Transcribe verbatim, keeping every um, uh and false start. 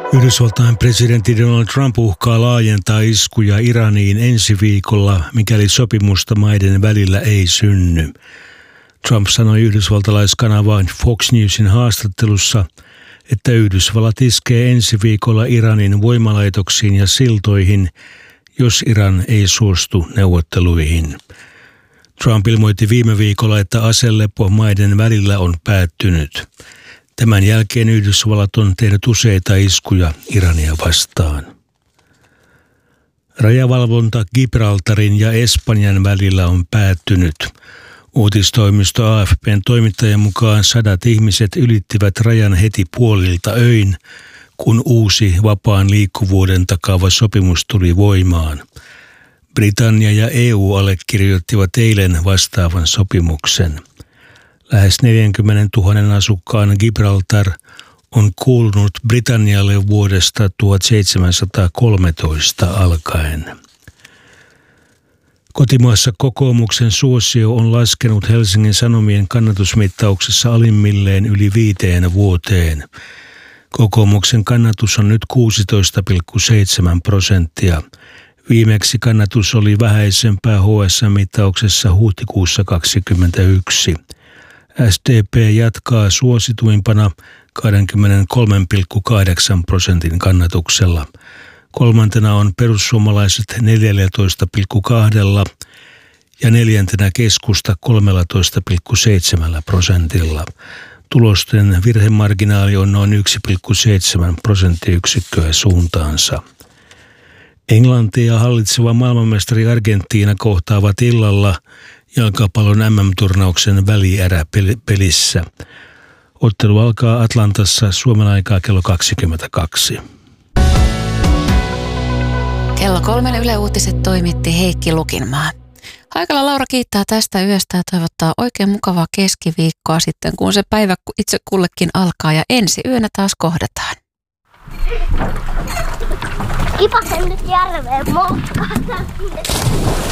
Yhdysvaltain presidentti Donald Trump uhkaa laajentaa iskuja Iraniin ensi viikolla, mikäli sopimusta maiden välillä ei synny. Trump sanoi yhdysvaltalaiskanavaan Fox Newsin haastattelussa, että Yhdysvallat iskee ensi viikolla Iranin voimalaitoksiin ja siltoihin, jos Iran ei suostu neuvotteluihin. Trump ilmoitti viime viikolla, että aselepo maiden välillä on päättynyt. Tämän jälkeen Yhdysvallat on tehnyt useita iskuja Irania vastaan. Rajavalvonta Gibraltarin ja Espanjan välillä on päättynyt. Uutistoimisto A F P:n toimittajan mukaan sadat ihmiset ylittivät rajan heti puolilta öin, kun uusi vapaan liikkuvuuden takaava sopimus tuli voimaan. Britannia ja E U allekirjoittivat eilen vastaavan sopimuksen. Lähes neljäkymmentätuhatta asukkaan Gibraltar on kuulunut Britannialle vuodesta tuhatseitsemänsataakolmetoista alkaen. Kotimaassa kokoomuksen suosio on laskenut Helsingin Sanomien kannatusmittauksessa alimmilleen yli viiteen vuoteen. Kokoomuksen kannatus on nyt kuusitoista pilkku seitsemän prosenttia. Viimeksi kannatus oli vähäisempää H S M-mittauksessa huhtikuussa kaksikymmentäyksi. S D P jatkaa suosituimpana kaksikymmentäkolme pilkku kahdeksan prosentin kannatuksella. Kolmantena on perussuomalaiset neljätoista pilkku kaksi ja neljäntenä keskusta kolmetoista pilkku seitsemän prosentilla. Tulosten virhemarginaali on noin yksi pilkku seitsemän prosenttiyksikköä suuntaansa. Englanti ja hallitseva maailmanmestari Argentiina kohtaavat illalla jalkapallon M M-turnauksen välieräpelissä. Ottelu alkaa Atlantassa Suomen aikaa kello kaksikymmentäkaksi. Kello kolmen Yle Uutiset toimitti Heikki Lukinmaa. Haikala Laura kiittää tästä yöstä ja toivottaa oikein mukavaa keskiviikkoa sitten, kun se päivä itse kullekin alkaa ja ensi yönä taas kohdataan. Kipasen nyt järveen moukkaan.